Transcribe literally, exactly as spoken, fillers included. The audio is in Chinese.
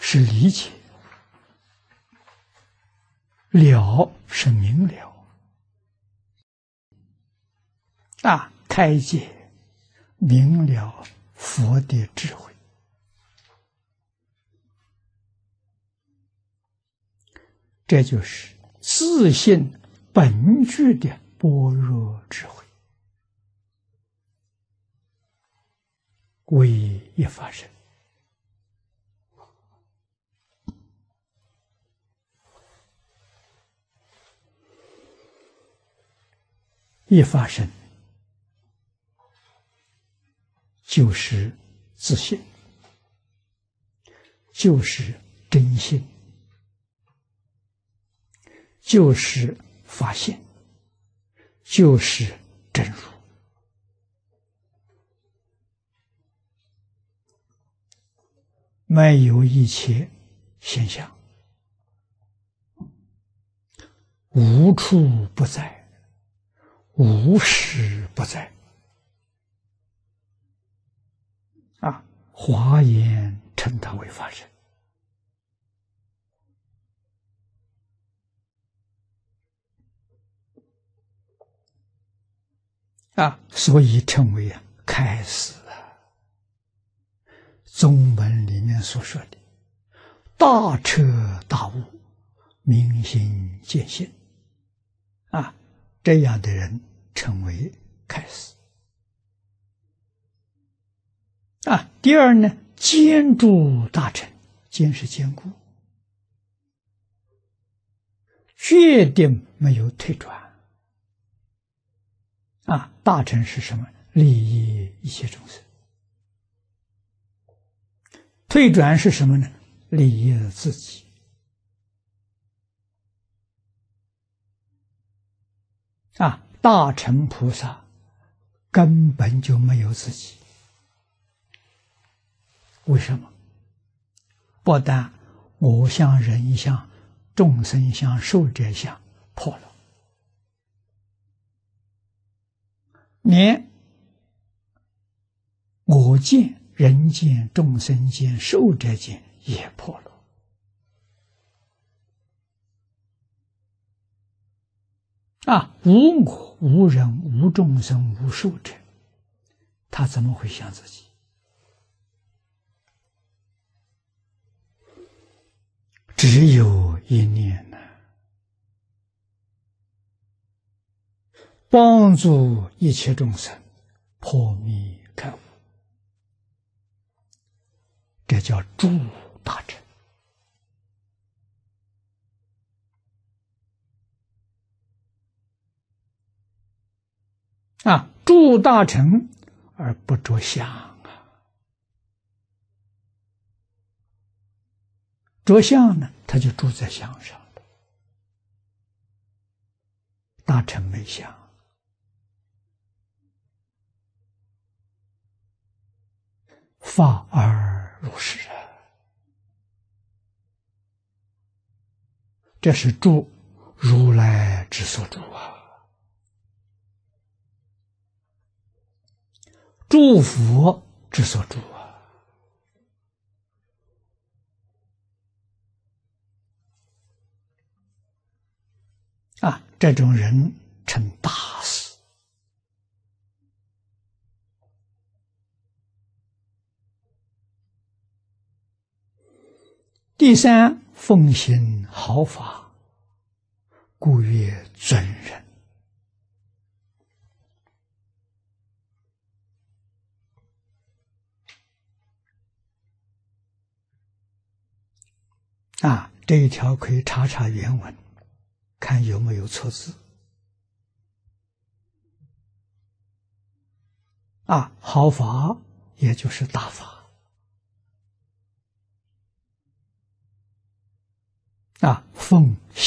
是理解，了是明了，啊，开解明了佛的智慧。这就是自性本具的般若智慧，为一法身。一法身就是自性，就是真性，就是法性，就是真如。没有一切现象，无处不在，无时不在。啊，华严称它为法身。啊，所以称为开示啊。宗门里面所说的大彻大悟、明心见性，啊，这样的人称为开示。啊，第二呢，坚住大乘，坚是坚固，决定没有退转。啊，大乘是什么？利益一切众生。退转是什么呢？利益了自己。啊，大乘菩萨根本就没有自己。为什么？不但我相、人相、众生相、寿者相破了，连我见、人见、众生见、寿者见也破了。啊，无我、无人、无众生、无寿者，他怎么会想自己？只有一念呢，帮助一切众生破迷开悟，这叫助大乘。啊，助大乘而不着相啊，着相呢，他就住在相上了。大乘没相，法而如是啊，这是住如来之所住啊。诸佛之所住啊，啊，这种人成大事。第三，奉行好法，故曰尊人。啊，这一条可以查查原文，看有没有错字。啊，好法也就是大法。啊，奉